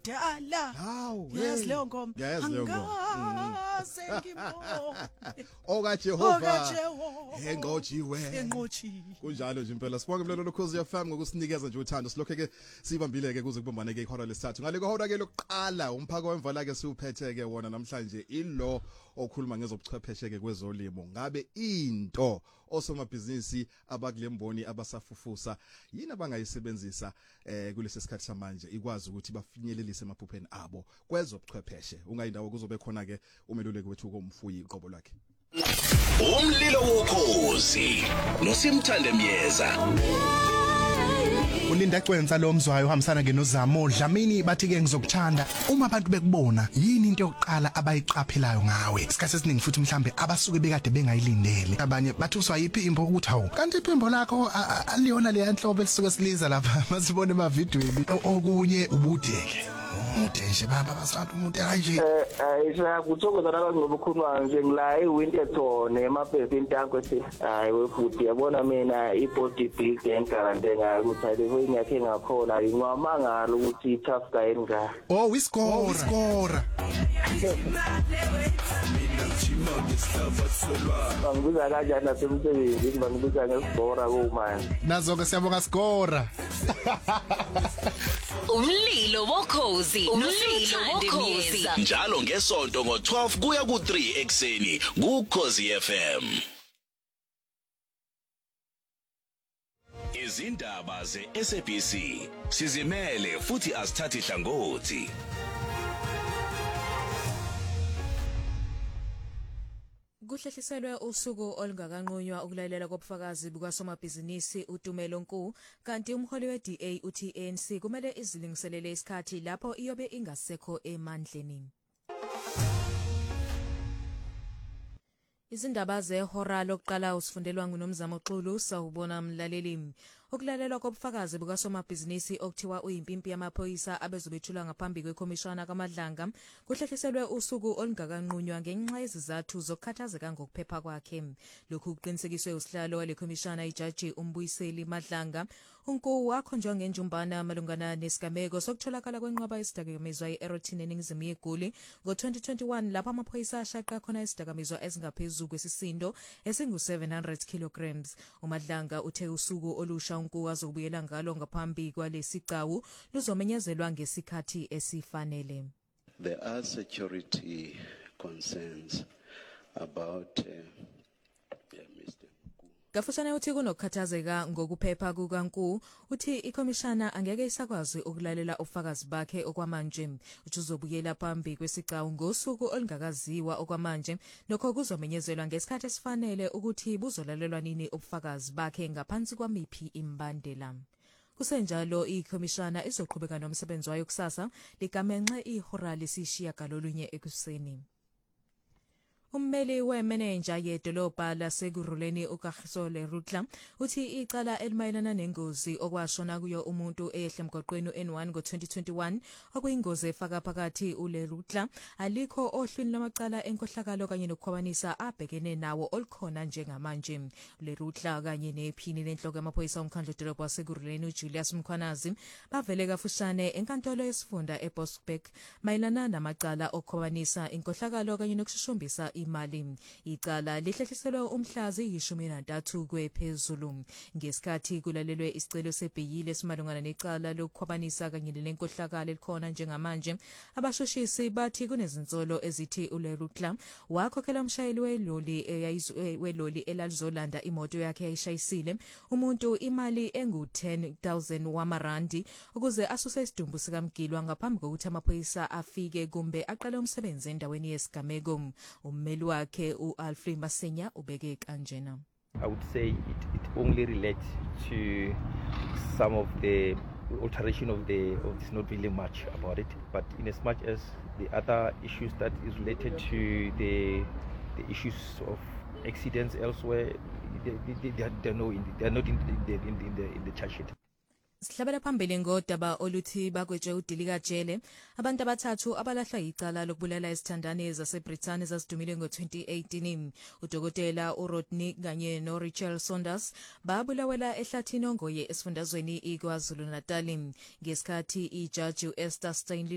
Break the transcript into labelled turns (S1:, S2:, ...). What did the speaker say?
S1: kudala yazi leyo ngoma angaze ngibone
S2: okaJehova enqotshiwe kunjalo nje impela sibonge mlelo lokhozi FM ngokusinikeza nje uthando silokho ke sibambile ke kuze kubambane ke ihora lesithathu ngale kohora ke lokuqala umphako wemvala ke siuphethe ke wona namhlanje ilo okhuluma ngezobuchwepheshe ke kwezolimo ngabe into osomabhizinisi abakulemboni abasafufusa yini abangayisebenzisa kulesi sikhathi samanje ikwazi ukuthi bafinyelelise emaphupheni abo kwezobuchwepheshe ungayindawo kuzobe khona ke umeluleki wethu komfuyi iqobo lakhe
S3: umlilo wokhozi nosimthande myeza
S4: Ulinda Cwenza lo mzwayo uhambisana ngenozamo Dlamini bathi ke ngizokuthanda uma abantu bekubona yini into yokuqala abayiqaphelayo ngawe isikhathi esiningi futhi mhlambe abasuke bekade bengayilindele abanye bathi uswayiphi imbo ukuthi hawu kanti iphimbo lakho aliyona le yanhlobo elisuke siliza lapha masibone ema videweni okunye ubudeke nje baba basathi umuntu kanje
S5: kuthokoza nabangobukhuluma nje ngila eWinterton emabhesi intanko ethi hayi webhuti yabona mina ibody big engarante ngayo ukuthi ayike ngiyakhe ngakhona inqwamangala ukuthi tough guy nga
S4: we score
S5: Bangibuza kanjani nasemsebenzini bangibuza ngescore komanje
S4: nazo ke siyabonga score
S3: umlilo wokhozi njalo ngesonto ngo12 kuya ku3 ekseni kuKhozi FM izindaba zeSABC sizimele futhi asithathi hlangothi
S1: Kuhlehliselwe usuku olungakanqunywa ukulalela kobufakazi bukasomabhizinisi uTumelo Nku kanti umholi weDA uthi ANC kumele izilingiselele isikhathi lapho iyobe ingasekho emandleni. Izindaba zehora lokuqala usifundelwa nguNomzamo Xulu sawubona mlaleli. Ukulalelwa kobufakazi bukasomabhizinisi okuthiwa uyimpimpi yamaphoyisa abezobethula ngaphambi kwekhomishana kaMadlanga kuhlehliselwe usuku olungakanqunywa ngenxa yezizathu zokukhathazeka ngokuphepha kwakhe. Lokhu kuqinisekiswe usihlalo walekhomishana ijaji uMbuyiseli Madlanga. Unku wakhonjwa ngenjumbana malungana nesigameko sokutholakala kwenqwaba yesidakamizwa eRotin eningizimu yeGoli ngo-2021 lapho amaphoyisa ashaqa khona isidakamizwa ezingaphezulu kwesisindo esingu-700 kilograms. uMadlanga uthe usuku olusha Unku azobuyela ngalo ngaphambi kwalesicawu luzomenyezelwa ngesikhathi esifanele.
S6: There are security concerns about
S1: Gafushane uthi kunokukhathazeka ngokuphepha kukaNku uthi ikhomishana angeke isakwazi ukulalela ufakazi bakhe okwamanje uthi uzobuyela phambi kwesicawu ngosuku olungakaziwa okwamanje lokho kuzomenyezelwa ngesikhathi esifanele ukuthi buzolalelwa nini ubufakazi bakhe ngaphansi kwamiphi imbandela. Kusenjalo ikhomishana izoqhubeka nomsebenzi wayo kusasa ligamenxe ihora lesishiyagalolunye ekuseni. Ummeli wemenenja yedolobha laseGuruleni uKagiso Lerutla uthi icala elimayelana nengozi okwashona kuyo umuntu eyehle emgwaqweni N1 ngo-2021 okuyingozi efaka phakathi uLerutla alikho ohlwini lamacala enkohlakalo kanye nokukhwabanisa abhekene nawo olukhona njengamanje. Lerutla kanye nephini lenhloko yamaphoyisa omkhandlu wedolobha waseGuruleni uJulius Mkhwanazi bavele kafushane enkantolo yesifunda eBoksburg mayelana namacala okukhwabanisa inkohlakalo kanye nokushushumbisa imali. Icala lihlehliselwe umhlazi 13 kwephezulu ngesikhathi kulalelwe isicelo sebheyili esimalungana necala lokukhwabanisa kanye nenkohlakalo elikhona njengamanje. Abashushisi bathi kunezinsolo ezithi uLerutla wakhokhela umshayeli weloli elalizolanda imoto yakhe yayishayisile umuntu imali engu-10,000 wamarandi ukuze asuse isidumbu sikaMgilwa ngaphambi kokuthi amaphoyisa afike kumbe aqale umsebenzi endaweni yesigameko. Ummeli wakhe uAlfred Masenya ubeke kanjena.
S7: I would say it only relates to some of the alteration of this, not really much about it, but in as much as the other issues that is related to the issues of accidents elsewhere, they're not in the charge sheet.
S1: Sihlabela phambili ngodaba oluthi bakwetshe uDilika Jele abantu abathathu abalahlwa icala lokubulala isithandane zaseBrithani zasidumile ngo-2018 udokotela uRodney kanye noRachel Saunders babulawela ehlathini ongoye esifundazweni iKwaZulu-Natal ngesikhathi ijaji uEsther Stein